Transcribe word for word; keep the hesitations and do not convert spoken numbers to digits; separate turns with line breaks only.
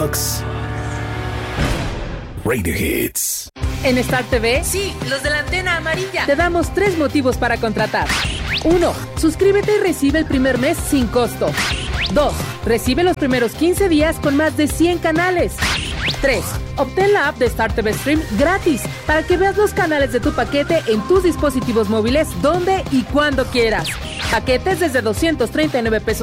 Fox. Radio Hits.
En Star T V,
sí, los de la antena amarilla,
te damos tres motivos para contratar. Uno, suscríbete y recibe el primer mes sin costo. Dos, recibe los primeros quince días con más de cien canales. Tres, obtén la app de Star T V Stream gratis para que veas los canales de tu paquete en tus dispositivos móviles donde y cuando quieras. Paquetes desde doscientos treinta y nueve pesos